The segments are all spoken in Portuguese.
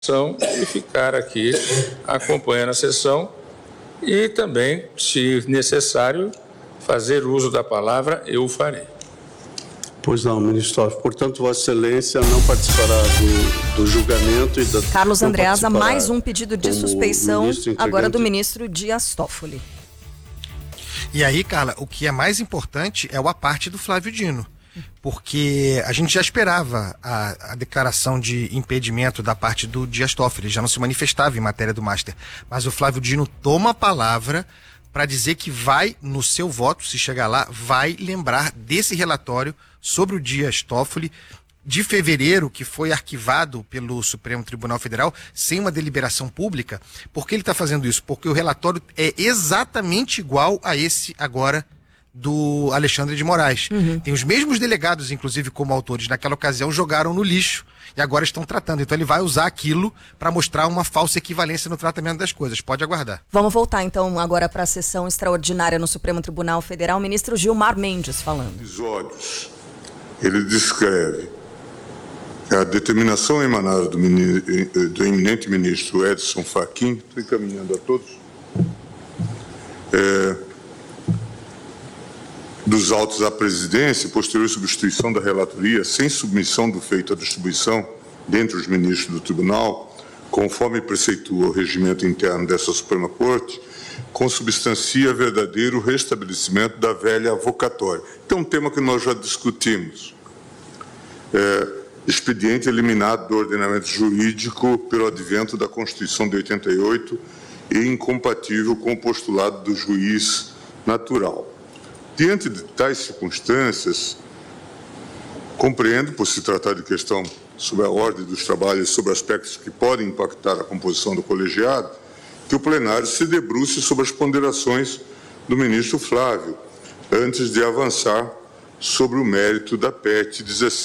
e ficar aqui acompanhando a sessão e também, se necessário, fazer uso da palavra, eu o farei. Pois não, ministro Toffoli. Portanto, Vossa Excelência não participará do julgamento e da... Carlos Andreasa, mais um pedido de suspeição, agora do ministro Dias Toffoli. E aí, Carla, o que é mais importante é o aparte do Flávio Dino. Porque a gente já esperava a declaração de impedimento da parte do Dias Toffoli, já não se manifestava em matéria do Master. Mas o Flávio Dino toma a palavra para dizer que vai, no seu voto, se chegar lá, vai lembrar desse relatório sobre o Dias Toffoli de fevereiro, que foi arquivado pelo Supremo Tribunal Federal sem uma deliberação pública. Por que ele está fazendo isso? Porque o relatório é exatamente igual a esse agora do Alexandre de Moraes. Tem os mesmos delegados, inclusive como autores, naquela ocasião jogaram no lixo e agora estão tratando. Então ele vai usar aquilo para mostrar uma falsa equivalência no tratamento das coisas. Pode aguardar. Vamos voltar então agora para a sessão extraordinária no Supremo Tribunal Federal. O ministro Gilmar Mendes falando. Episódios. Ele descreve a determinação emanada do eminente ministro Edson Fachin, estou encaminhando a todos, dos autos à presidência e posterior substituição da relatoria sem submissão do feito à distribuição dentre os ministros do tribunal, conforme preceitua o regimento interno dessa Suprema Corte, consubstancia verdadeiro restabelecimento da velha avocatória. Então, um tema que nós já discutimos. Expediente eliminado do ordenamento jurídico pelo advento da Constituição de 88 e incompatível com o postulado do juiz natural. Diante de tais circunstâncias, compreendo, por se tratar de questão sobre a ordem dos trabalhos e sobre aspectos que podem impactar a composição do colegiado, que o plenário se debruce sobre as ponderações do ministro Flávio, antes de avançar sobre o mérito da PEC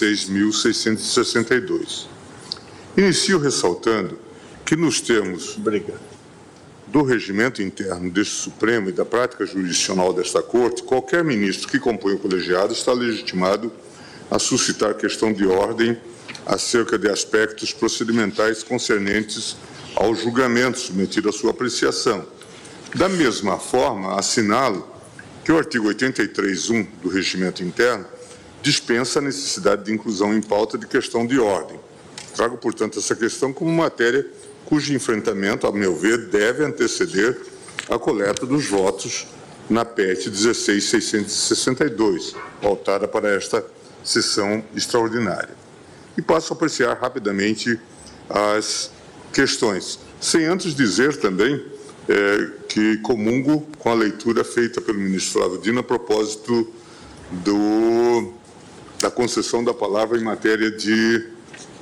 16.662. Inicio ressaltando que, nos termos do regimento interno deste Supremo e da prática jurisdicional desta Corte, qualquer ministro que compõe o colegiado está legitimado a suscitar questão de ordem acerca de aspectos procedimentais concernentes ao julgamento submetido à sua apreciação. Da mesma forma, assinalo que o artigo 83.1 do regimento interno dispensa a necessidade de inclusão em pauta de questão de ordem. Trago, portanto, essa questão como matéria cujo enfrentamento, a meu ver, deve anteceder a coleta dos votos na PEC 16.662, pautada para esta sessão extraordinária. E passo a apreciar rapidamente as questões, sem antes dizer também que comungo com a leitura feita pelo ministro Flávio Dino a propósito da concessão da palavra em matéria de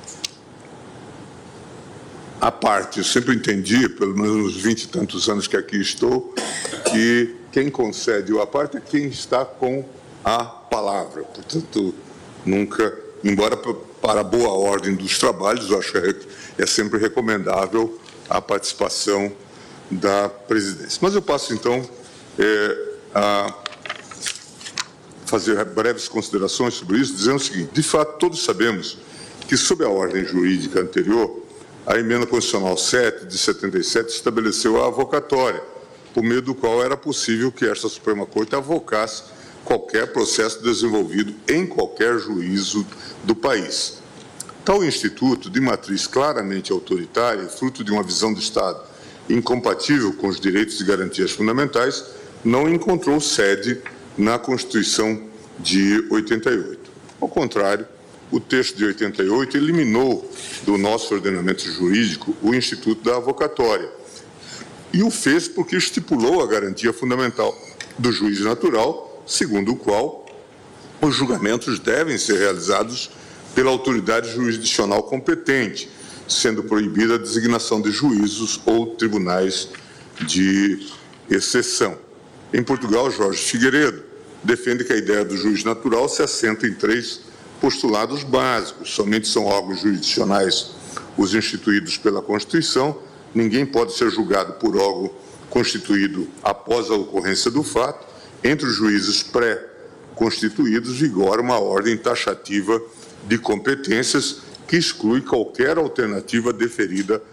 à parte. Eu sempre entendi, pelo menos nos 20 e tantos anos que aqui estou, que quem concede o à parte é quem está com a palavra. Portanto, nunca, embora para a boa ordem dos trabalhos, eu acho que é sempre recomendável a participação da presidência. Mas eu passo, então, a fazer breves considerações sobre isso, dizendo o seguinte: de fato, todos sabemos que, sob a ordem jurídica anterior, a emenda constitucional 7 de 77 estabeleceu a avocatória, por meio do qual era possível que esta Suprema Corte avocasse qualquer processo desenvolvido em qualquer juízo do país. Tal instituto, de matriz claramente autoritária e fruto de uma visão de Estado incompatível com os direitos e garantias fundamentais, não encontrou sede na Constituição de 88. Ao contrário, o texto de 88 eliminou do nosso ordenamento jurídico o instituto da avocatória e o fez porque estipulou a garantia fundamental do juiz natural, segundo o qual os julgamentos devem ser realizados pela autoridade jurisdicional competente, sendo proibida a designação de juízos ou tribunais de exceção. Em Portugal, Jorge Figueiredo defende que a ideia do juiz natural se assenta em 3 postulados básicos. Somente são órgãos jurisdicionais os instituídos pela Constituição, ninguém pode ser julgado por órgão constituído após a ocorrência do fato. Entre os juízes pré-constituídos vigora uma ordem taxativa de competências que exclui qualquer alternativa deferida